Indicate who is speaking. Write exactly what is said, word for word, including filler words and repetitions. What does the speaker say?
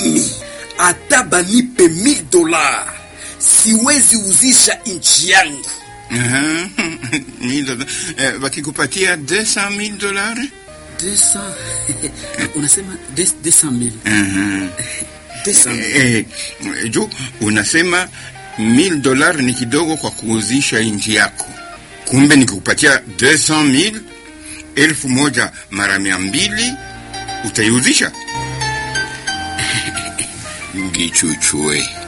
Speaker 1: mimi hata banipe mille dollars siwezi uzisha nchi yangu.
Speaker 2: Aha, mille dollars. Eh, wakikupatia deux cent mille dollars?
Speaker 1: deux cents unasema deux cent mille.
Speaker 2: Aha.
Speaker 1: deux cent mille.
Speaker 2: Eh, eh, jo, unasema mille dollars ni kidogo kwa kuuzisha nchi yako. Kumbe nikikupatia deux cent mille, elfu moja mara mia mbili, utaiuzisha? Ngichuchue.